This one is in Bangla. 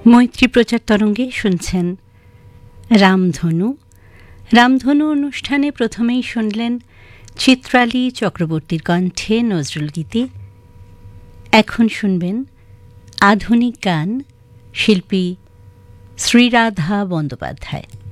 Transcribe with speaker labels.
Speaker 1: মৈত্রী প্রচার তরঙ্গে শুনছেন রামধনু। রামধনু অনুষ্ঠানে প্রথমেই শুনলেন চিত্রালী চক্রবর্তীর কণ্ঠে নজরুল গীতি। এখন শুনবেন আধুনিক গান, শিল্পী শ্রীরাধা বন্দ্যোপাধ্যায়।